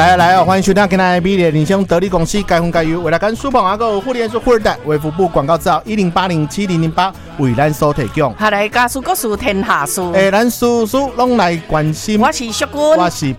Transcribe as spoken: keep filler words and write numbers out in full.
来来哦，欢迎收听今天的美丽人生得力公司该分该优，为了跟苏鹏阿哥互联互代为服务广告资料一零八零七零零八为咱所提供。 下来家事国事天下事， 诶，咱事事拢来关心。 我是淑君， 我是